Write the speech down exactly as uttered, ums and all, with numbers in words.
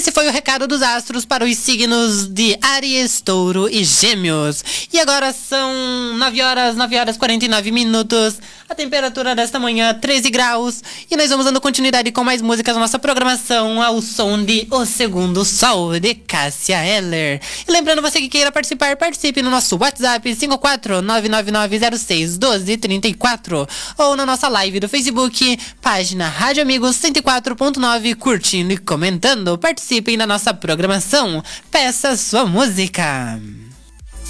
esse foi o recado dos astros para os signos de Áries, Touro e Gêmeos. E agora são nove horas, nove horas e quarenta e nove minutos. A temperatura desta manhã, treze graus. E nós vamos dando continuidade com mais músicas na nossa programação ao som de O Segundo Sol, de Cássia Eller. E lembrando, você que queira participar, participe no nosso WhatsApp cinco quatro nove nove nove zero seis um dois três quatro ou na nossa live do Facebook, página Rádio Amigos cento e quatro ponto nove, curtindo e comentando. Participem da nossa programação. Peça sua música.